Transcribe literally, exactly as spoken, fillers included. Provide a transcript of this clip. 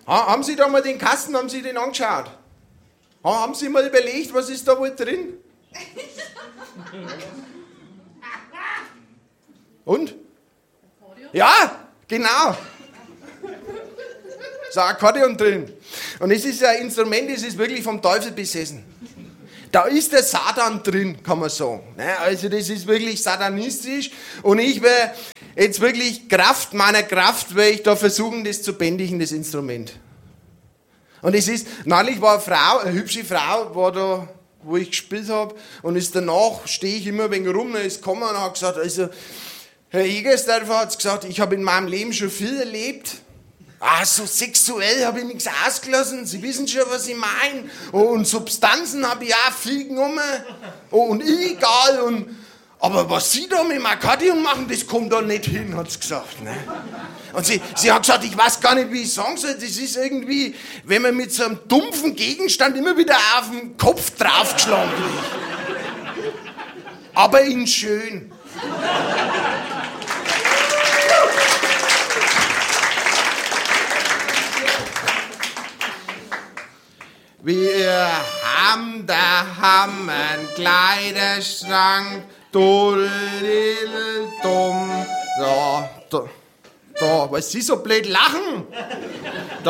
Ha, haben Sie da mal den Kasten, haben Sie den angeschaut? Ha, haben Sie mal überlegt, was ist da wohl drin? Und? Ja, genau. So ein Akkordeon drin. Und es ist ein Instrument, das ist wirklich vom Teufel besessen. Da ist der Satan drin, kann man sagen. Also das ist wirklich satanistisch. Und ich werde jetzt wirklich Kraft meiner Kraft, werde ich da versuchen, das zu bändigen, das Instrument. Und es ist, neulich war eine Frau, eine hübsche Frau, war da, wo ich gespielt habe. Und ist danach, stehe ich immer ein wenig rum, und ist gekommen und hat gesagt, also, Herr Egersdorfer hat gesagt, ich habe in meinem Leben schon viel erlebt. Ah, so sexuell habe ich nichts ausgelassen. Sie wissen schon, was ich meine. Oh, und Substanzen habe ich auch viel genommen. Oh, und illegal. Und, aber was Sie da mit dem Akkordeon machen, das kommt da nicht hin, hat sie gesagt. Ne? Und sie, sie hat gesagt, ich weiß gar nicht, wie ich sagen soll. Das ist irgendwie, wenn man mit so einem dumpfen Gegenstand immer wieder auf den Kopf draufgeschlagen wird. Aber in schön. Wir haben daheim einen Kleiderschrank, dumm, da, da, da, was Sie so blöd lachen?